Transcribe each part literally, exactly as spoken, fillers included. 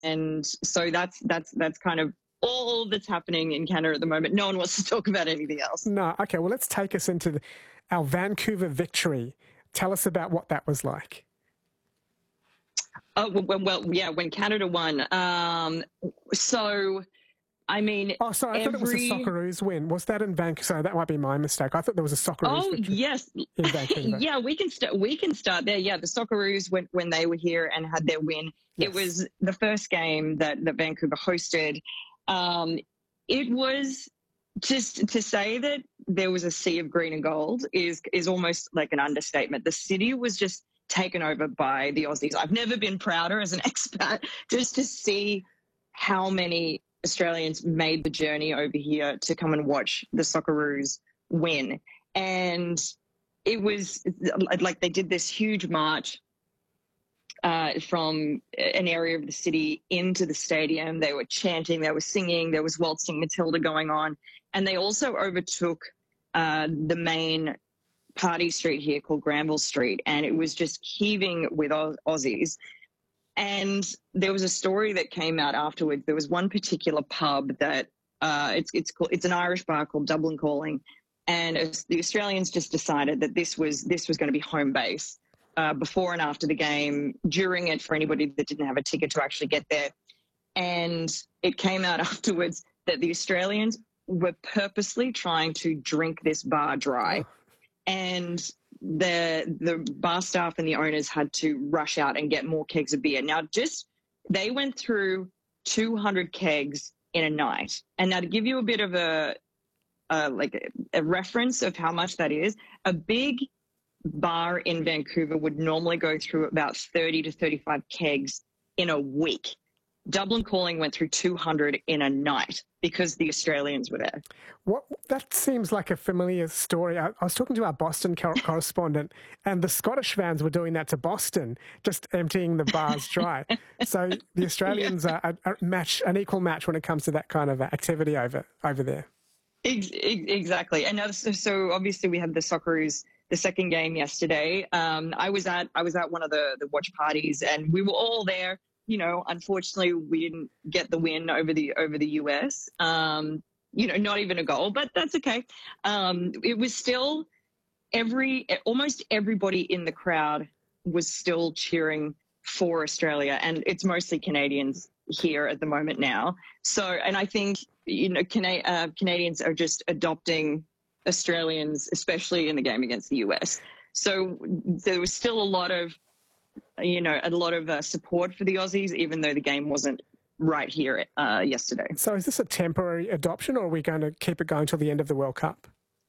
and so that's that's that's kind of all that's happening in Canada at the moment. No one wants to talk about anything else. No, okay. Well, let's take us into the, our Vancouver victory. Tell us about what that was like. Oh well, well yeah, when Canada won. Um, so. I mean, oh, sorry, I every... thought it was a Socceroos win. Was that in Vancouver? Sorry, that might be my mistake. I thought there was a Socceroos oh, victory yes. in Vancouver. yeah, we can start. We can start there. Yeah, the Socceroos when when they were here and had their win. Yes. It was the first game that that Vancouver hosted. Um, it was just to say that there was a sea of green and gold is is almost like an understatement. The city was just taken over by the Aussies. I've never been prouder as an expat just to see how many Australians made the journey over here to come and watch the Socceroos win. And it was like they did this huge march uh, from an area of the city into the stadium. They were chanting, they were singing, there was Waltzing Matilda going on. And they also overtook uh, the main party street here called Granville Street. And it was just heaving with Auss- Aussies. And there was a story that came out afterwards. There was one particular pub that uh, it's it's called, it's an Irish bar called Dublin Calling, and as the Australians just decided that this was this was going to be home base uh, before and after the game, during it for anybody that didn't have a ticket to actually get there. And it came out afterwards that the Australians were purposely trying to drink this bar dry, and the the bar staff and the owners had to rush out and get more kegs of beer. Now, just they went through two hundred kegs in a night. And now to give you a bit of a, a like a, a reference of how much that is, a big bar in Vancouver would normally go through about thirty to thirty-five kegs in a week. Dublin Calling went through two hundred in a night because the Australians were there. What, that seems like a familiar story. I, I was talking to our Boston co- correspondent, and the Scottish fans were doing that to Boston, just emptying the bars dry. So the Australians yeah. are a, a match, an equal match when it comes to that kind of activity over over there. Ex- exactly. And now, so, so obviously we had the Socceroos, the second game yesterday. Um, I was at I was at one of the the watch parties, and we were all there. You know, unfortunately, we didn't get the win over the over the U S. Um, you know, not even a goal, but that's okay. Um, it was still every almost everybody in the crowd was still cheering for Australia, and it's mostly Canadians here at the moment now. So, and I think you know, Cana- uh, Canadians are just adopting Australians, especially in the game against the U S. So there was still a lot of you know, a lot of uh, support for the Aussies, even though the game wasn't right here uh, yesterday. So is this a temporary adoption, or are we going to keep it going till the end of the World Cup?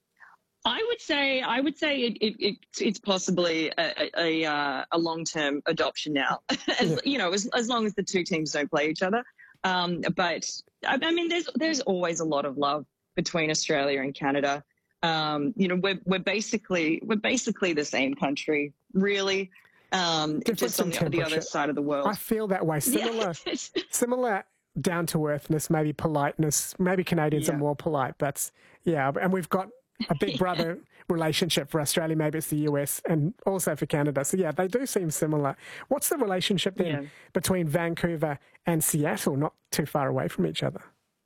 I would say, I would say it, it, it, it's possibly a, a, a, a long-term adoption now, as, yeah. you know, as, as long as the two teams don't play each other. Um, but I, I mean, there's there's always a lot of love between Australia and Canada. Um, you know, we're we're basically we're basically the same country, really. Um, just on the, the other side of the world. I feel that way. Similar, yeah. similar down-to-earthness, maybe politeness. Maybe Canadians yeah. are more polite. That's, yeah, and we've got a big brother relationship for Australia. Maybe it's the U S and also for Canada. So, yeah, they do seem similar. What's the relationship then yeah. between Vancouver and Seattle, not too far away from each other?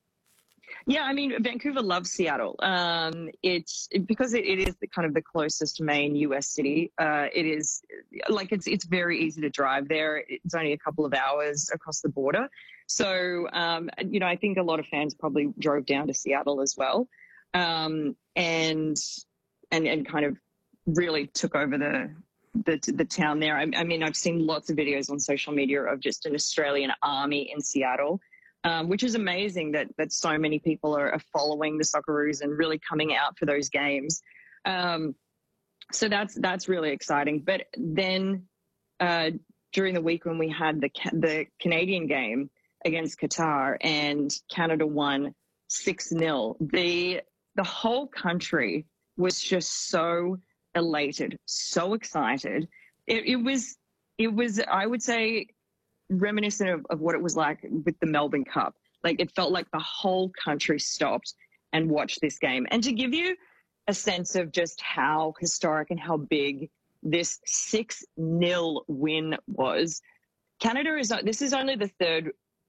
Yeah, I mean, Vancouver loves Seattle. Um, it's because it, it is the kind of the closest main U S city. Uh, it is like it's it's very easy to drive there. It's only a couple of hours across the border. So, um, you know, I think a lot of fans probably drove down to Seattle as well, um, and and and kind of really took over the the, the town there. I, I mean, I've seen lots of videos on social media of just an Australian army in Seattle. Um, which is amazing that that so many people are, are following the Socceroos and really coming out for those games. Um, so that's that's really exciting. But then uh, during the week when we had the the Canadian game against Qatar and Canada won six nil, the the whole country was just so elated, so excited. It, it was it was I would say. reminiscent of, of what it was like with the Melbourne Cup. Like it felt like the whole country stopped and watched this game. And to give you a sense of just how historic and how big this six nil win was, Canada is, this is only the third